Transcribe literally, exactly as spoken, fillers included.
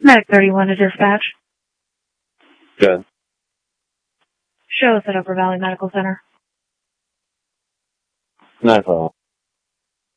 Medic thirty-one to dispatch. Good. Show us at Upper Valley Medical Center. No problem.